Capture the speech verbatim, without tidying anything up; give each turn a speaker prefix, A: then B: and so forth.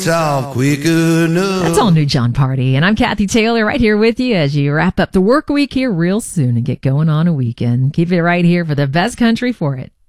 A: Off quick enough.
B: That's all new John Party. And I'm Kathy Taylor right here with you as you wrap up the work week here real soon and get going on a weekend. Keep it right here for the best country for it.